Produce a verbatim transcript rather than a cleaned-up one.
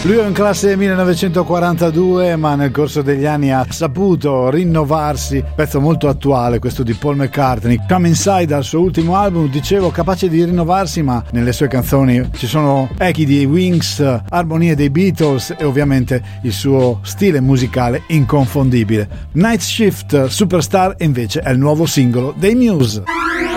Lui è in classe millenovecentoquarantadue, ma nel corso degli anni ha saputo rinnovarsi. Pezzo molto attuale questo di Paul McCartney. Come Inside, al suo ultimo album, dicevo, capace di rinnovarsi, ma nelle sue canzoni ci sono echi di Wings, armonie dei Beatles e ovviamente il suo stile musicale inconfondibile. Night Shift Superstar invece è il nuovo singolo dei Muse.